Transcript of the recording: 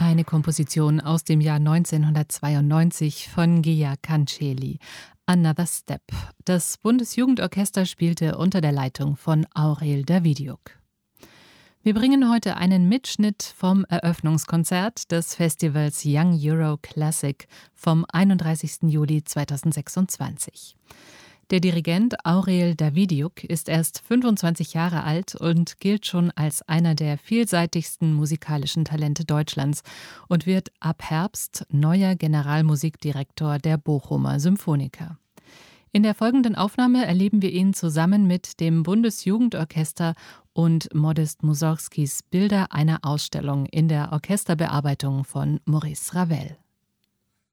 eine Komposition aus dem Jahr 1992 von Gea Canceli. Another Step. Das Bundesjugendorchester spielte unter der Leitung von Aurel Davidiuk. Wir bringen heute einen Mitschnitt vom Eröffnungskonzert des Festivals Young Euro Classic vom 31. Juli 2026. Der Dirigent Aurel Davidiuk ist erst 25 Jahre alt und gilt schon als einer der vielseitigsten musikalischen Talente Deutschlands und wird ab Herbst neuer Generalmusikdirektor der Bochumer Symphoniker. In der folgenden Aufnahme erleben wir ihn zusammen mit dem Bundesjugendorchester und Modest Mussorgskis Bilder einer Ausstellung in der Orchesterbearbeitung von Maurice Ravel.